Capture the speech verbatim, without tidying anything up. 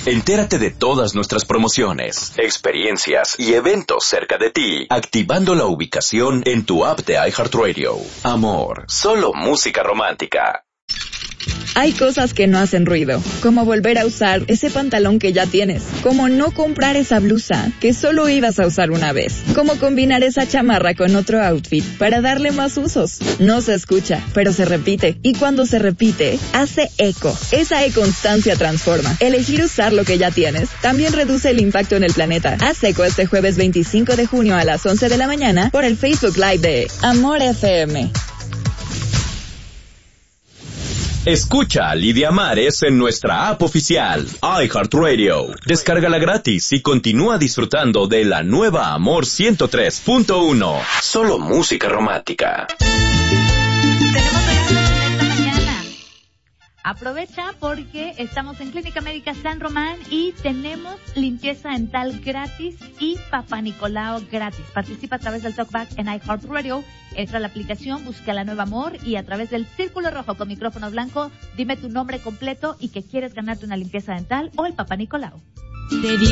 Entérate de todas nuestras promociones, experiencias y eventos cerca de ti, activando la ubicación en tu app de iHeartRadio. Amor, solo música romántica. Hay cosas que no hacen ruido, como volver a usar ese pantalón que ya tienes, como no comprar esa blusa que solo ibas a usar una vez, como combinar esa chamarra con otro outfit para darle más usos. No se escucha, pero se repite, y cuando se repite, hace eco. Esa e-constancia transforma. Elegir usar lo que ya tienes también reduce el impacto en el planeta. Haz eco este jueves veinticinco de junio a las once de la mañana por el Facebook Live de Amor F M. Escucha a Lidia Mares en nuestra app oficial, iHeartRadio. Descárgala gratis y continúa disfrutando de la nueva Amor ciento tres punto uno. Solo música romántica. Tenemos regalos esta mañana. Aprovecha porque estamos en Clínica Médica San Román y tenemos limpieza dental gratis y Papá Nicolau gratis. Participa a través del Talkback en iHeartRadio. Entra a la aplicación, busca la nueva Amor y a través del círculo rojo con micrófono blanco, dime tu nombre completo y que quieres ganarte una limpieza dental o el Papá Nicolau.